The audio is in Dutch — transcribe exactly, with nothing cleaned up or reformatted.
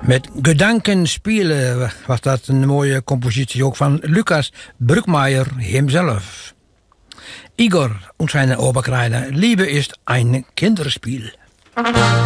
Met Gedankenspielen was dat een mooie compositie ook van Lucas Bruckmeier hemzelf. Igor und seine Oberkreiner, Liebe ist ein Kinderspiel.